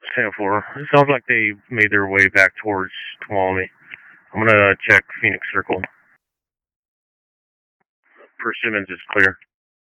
10-4. It sounds like they made their way back towards Tuolumne. I'm gonna check Phoenix Circle. Persimmons is clear.